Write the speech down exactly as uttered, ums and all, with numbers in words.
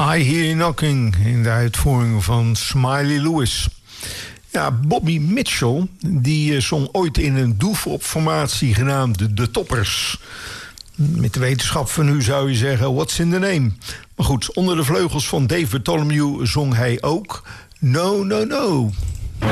I Hear You Knocking in de uitvoering van Smiley Lewis. Ja, Bobby Mitchell die uh, zong ooit in een doelopformatie genaamd de, de Toppers. Met de wetenschap van nu zou je zeggen, what's in the name? Maar goed, onder de vleugels van David Bartholomew zong hij ook No, No, No.